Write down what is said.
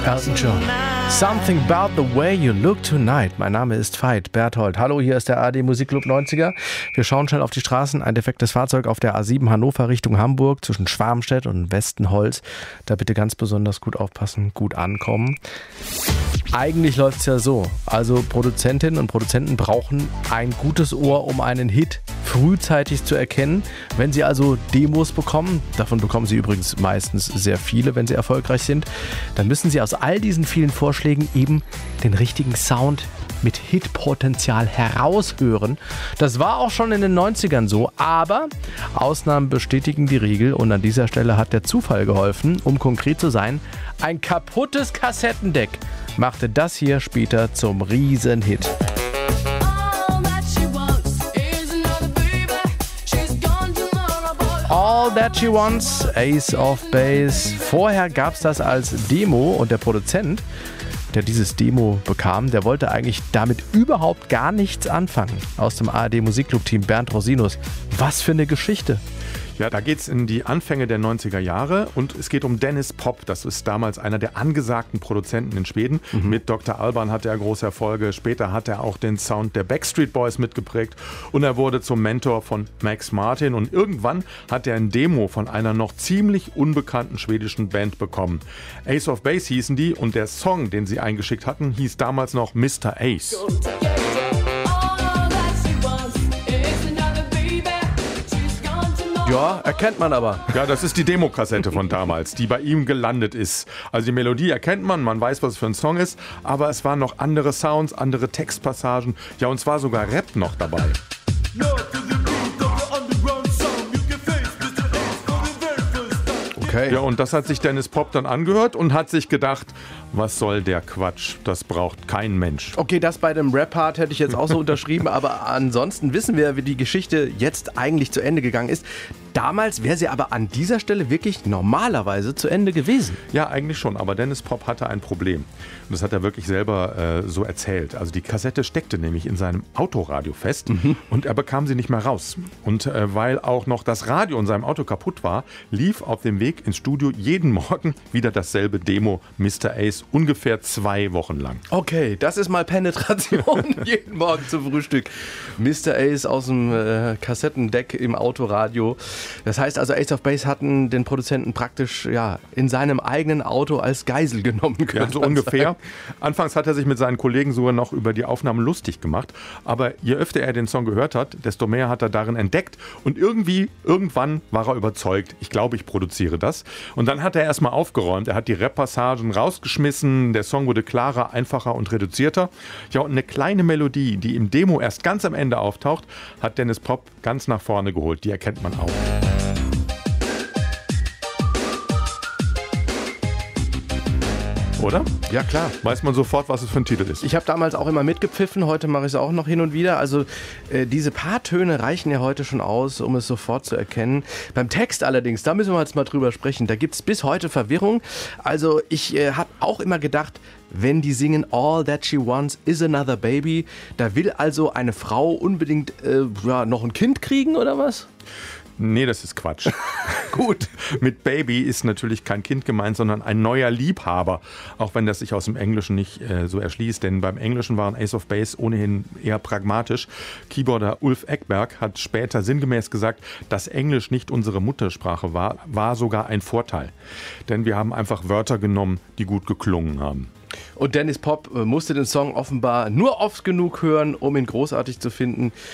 Elton John. Something about the way you look tonight. Mein Name ist Veit Berthold. Hallo, hier ist der ARD Musikclub 90er. Wir schauen schnell auf die Straßen. Ein defektes Fahrzeug auf der A7 Hannover Richtung Hamburg zwischen Schwarmstedt und Westenholz. Da bitte ganz besonders gut aufpassen, gut ankommen. Eigentlich läuft es ja so. Also Produzentinnen und Produzenten brauchen ein gutes Ohr, um einen Hit frühzeitig zu erkennen. Wenn sie also Demos bekommen, davon bekommen sie übrigens meistens sehr viele, wenn sie erfolgreich sind, dann müssen sie aus all diesen vielen Vorschlägen eben den richtigen Sound mit Hitpotenzial heraushören. Das war auch schon in den 90ern so, aber Ausnahmen bestätigen die Regel und an dieser Stelle hat der Zufall geholfen. Um konkret zu sein, ein kaputtes Kassettendeck machte das hier später zum Riesenhit. All That She Wants, Ace of Base. Vorher gab es das als Demo und der Produzent, der dieses Demo bekam, der wollte eigentlich damit überhaupt gar nichts anfangen. Aus dem ARD Musikclub-Team Bernd Rosinus. Was für eine Geschichte. Ja, da geht's in die Anfänge der 90er Jahre und es geht um Dennis Pop. Das ist damals einer der angesagten Produzenten in Schweden. Mit Dr. Alban hatte er große Erfolge. Später hat er auch den Sound der Backstreet Boys mitgeprägt und er wurde zum Mentor von Max Martin. Und irgendwann hat er ein Demo von einer noch ziemlich unbekannten schwedischen Band bekommen. Ace of Base hießen die und der Song, den sie eingeschickt hatten, hieß damals noch Mr. Ace. Ja, erkennt man aber. Ja, das ist die Demokassette von damals, die bei ihm gelandet ist. Also die Melodie erkennt man weiß, was es für ein Song ist, aber es waren noch andere Sounds, andere Textpassagen, ja und zwar sogar Rap noch dabei. Okay. Ja, und das hat sich Dennis Pop dann angehört und hat sich gedacht, was soll der Quatsch, das braucht kein Mensch. Okay, das bei dem Rap-Part hätte ich jetzt auch so unterschrieben, aber ansonsten wissen wir, wie die Geschichte jetzt eigentlich zu Ende gegangen ist. Damals wäre sie aber an dieser Stelle wirklich normalerweise zu Ende gewesen. Ja, eigentlich schon, aber Dennis Pop hatte ein Problem. Und das hat er wirklich selber so erzählt. Also die Kassette steckte nämlich in seinem Autoradio fest und er bekam sie nicht mehr raus. Und weil auch noch das Radio in seinem Auto kaputt war, lief auf dem Weg ins Studio jeden Morgen wieder dasselbe Demo Mr. Ace, ungefähr 2 Wochen lang. Okay, das ist mal Penetration jeden Morgen zum Frühstück. Mr. Ace aus dem Kassettendeck im Autoradio. Das heißt also, Ace of Base hatten den Produzenten praktisch in seinem eigenen Auto als Geisel genommen. Ja, so ungefähr. Anfangs hat er sich mit seinen Kollegen sogar noch über die Aufnahmen lustig gemacht. Aber je öfter er den Song gehört hat, desto mehr hat er darin entdeckt. Und irgendwann war er überzeugt, ich glaube, ich produziere das. Und dann hat er erstmal aufgeräumt. Er hat die Rap-Passagen rausgeschmissen. Der Song wurde klarer, einfacher und reduzierter. Ja, und eine kleine Melodie, die im Demo erst ganz am Ende auftaucht, hat Dennis Pop ganz nach vorne geholt. Die erkennt man auch. Oder? Ja, klar. Weiß man sofort, was es für ein Titel ist. Ich habe damals auch immer mitgepfiffen, heute mache ich es auch noch hin und wieder. Also diese paar Töne reichen ja heute schon aus, um es sofort zu erkennen. Beim Text allerdings, da müssen wir jetzt mal drüber sprechen. Da gibt es bis heute Verwirrung. Also ich habe auch immer gedacht, wenn die singen All That She Wants is Another Baby, da will also eine Frau unbedingt noch ein Kind kriegen oder was? Nee, das ist Quatsch. Gut. Mit Baby ist natürlich kein Kind gemeint, sondern ein neuer Liebhaber. Auch wenn das sich aus dem Englischen nicht so erschließt. Denn beim Englischen waren Ace of Base ohnehin eher pragmatisch. Keyboarder Ulf Ekberg hat später sinngemäß gesagt, dass Englisch nicht unsere Muttersprache war sogar ein Vorteil. Denn wir haben einfach Wörter genommen, die gut geklungen haben. Und Dennis Pop musste den Song offenbar nur oft genug hören, um ihn großartig zu finden.